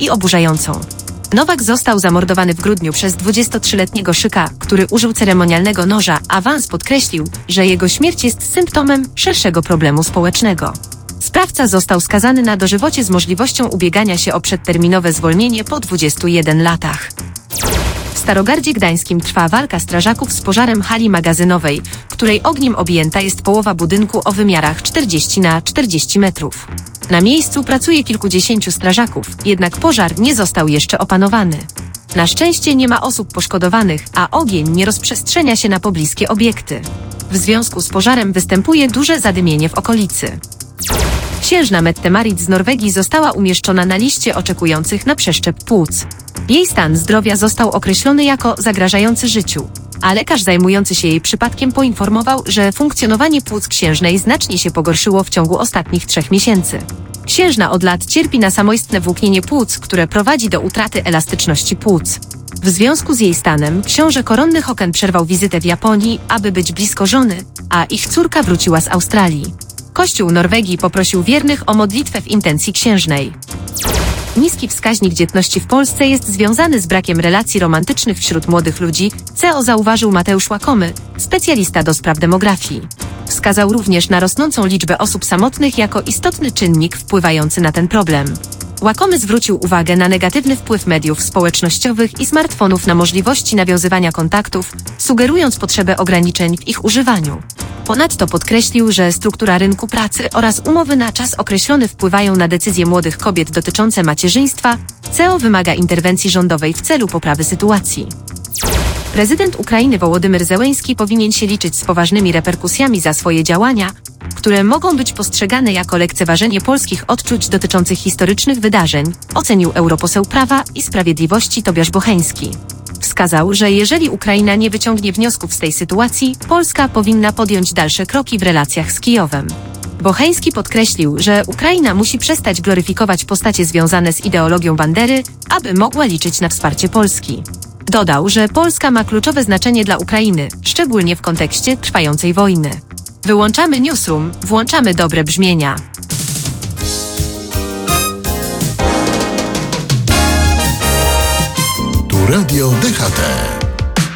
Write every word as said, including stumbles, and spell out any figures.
i oburzającą. Nowak został zamordowany w grudniu przez dwudziestotrzyletniego szyka, który użył ceremonialnego noża, a Vance podkreślił, że jego śmierć jest symptomem szerszego problemu społecznego. Sprawca został skazany na dożywocie z możliwością ubiegania się o przedterminowe zwolnienie po dwudziestu jeden latach. W Starogardzie Gdańskim trwa walka strażaków z pożarem hali magazynowej, której ogniem objęta jest połowa budynku o wymiarach czterdzieści na czterdzieści metrów. Na miejscu pracuje kilkudziesięciu strażaków, jednak pożar nie został jeszcze opanowany. Na szczęście nie ma osób poszkodowanych, a ogień nie rozprzestrzenia się na pobliskie obiekty. W związku z pożarem występuje duże zadymienie w okolicy. Księżna Mette-Marit z Norwegii została umieszczona na liście oczekujących na przeszczep płuc. Jej stan zdrowia został określony jako zagrażający życiu, a lekarz zajmujący się jej przypadkiem poinformował, że funkcjonowanie płuc księżnej znacznie się pogorszyło w ciągu ostatnich trzech miesięcy. Księżna od lat cierpi na samoistne włóknienie płuc, które prowadzi do utraty elastyczności płuc. W związku z jej stanem książę koronny Håkon przerwał wizytę w Japonii, aby być blisko żony, a ich córka wróciła z Australii. Kościół Norwegii poprosił wiernych o modlitwę w intencji księżnej. Niski wskaźnik dzietności w Polsce jest związany z brakiem relacji romantycznych wśród młodych ludzi, co zauważył Mateusz Łakomy, specjalista do spraw demografii. Wskazał również na rosnącą liczbę osób samotnych jako istotny czynnik wpływający na ten problem. Łakomy zwrócił uwagę na negatywny wpływ mediów społecznościowych i smartfonów na możliwości nawiązywania kontaktów, sugerując potrzebę ograniczeń w ich używaniu. Ponadto podkreślił, że struktura rynku pracy oraz umowy na czas określony wpływają na decyzje młodych kobiet dotyczące macierzyństwa, co wymaga interwencji rządowej w celu poprawy sytuacji. Prezydent Ukrainy Wołodymyr Zełenski powinien się liczyć z poważnymi reperkusjami za swoje działania, które mogą być postrzegane jako lekceważenie polskich odczuć dotyczących historycznych wydarzeń, ocenił europoseł Prawa i Sprawiedliwości Tobiasz Bocheński. Wskazał, że jeżeli Ukraina nie wyciągnie wniosków z tej sytuacji, Polska powinna podjąć dalsze kroki w relacjach z Kijowem. Bocheński podkreślił, że Ukraina musi przestać gloryfikować postacie związane z ideologią Bandery, aby mogła liczyć na wsparcie Polski. Dodał, że Polska ma kluczowe znaczenie dla Ukrainy, szczególnie w kontekście trwającej wojny. Wyłączamy newsroom, włączamy dobre brzmienia. Tu Radio D H T.